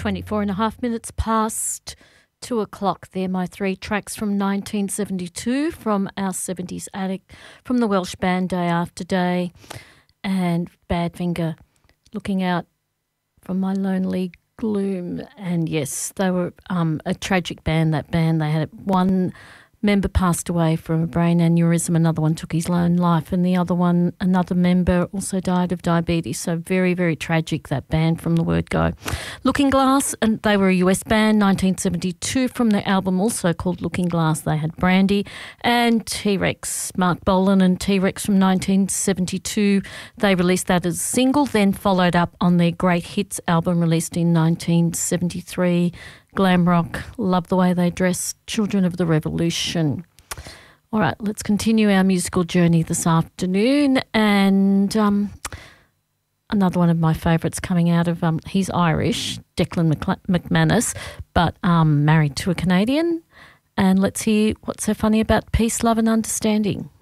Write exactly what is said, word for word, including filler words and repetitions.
twenty-four and a half minutes past two o'clock. They're my three tracks from nineteen seventy-two from our seventies attic, from the Welsh band Day After Day, and Badfinger, Looking Out from My Lonely Gloom. And yes, they were um, a tragic band, that band. They had one member passed away from a brain aneurysm, another one took his own life, and the other one, another member, also died of diabetes. So very, very tragic, that band, from the word go. Looking Glass, and they were a U S band, nineteen seventy-two, from their album also called Looking Glass. They had Brandy and T-Rex, Mark Bolan and T-Rex from nineteen seventy-two. They released that as a single, then followed up on their Great Hits album released in nineteen seventy-three. Glam rock, Love the Way They Dress, Children of the Revolution. All right, let's continue our musical journey this afternoon. And um, another one of my favourites coming out of, um, he's Irish, Declan Mc- McManus, but um, married to a Canadian. And let's hear What's So Funny About Peace, Love and Understanding.